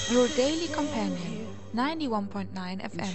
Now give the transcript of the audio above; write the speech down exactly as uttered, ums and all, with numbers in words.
your daily companion, ninety-one point nine F M.